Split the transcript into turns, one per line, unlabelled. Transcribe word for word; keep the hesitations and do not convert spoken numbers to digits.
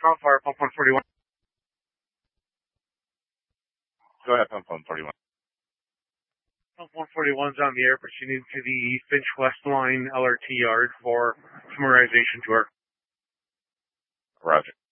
call for pump one forty-one.
Go ahead, pump one forty-one.
Pump one forty-one's on the air, proceeding to the Finch West Line L R T yard for summarization tour.
Roger.